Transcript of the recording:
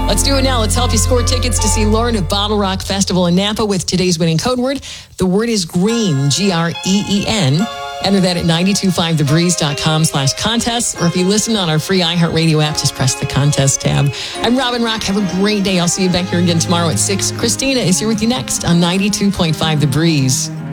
Let's do it now. Let's help you score tickets to see Lauren at Bottle Rock Festival in Napa with today's winning code word. The word is green, Green. Enter that at 925thebreeze.com/contest. Or if you listen on our free iHeartRadio app, just press the contest tab. I'm Robin Rock. Have a great day. I'll see you back here again tomorrow at 6. Christina is here with you next on 92.5 The Breeze.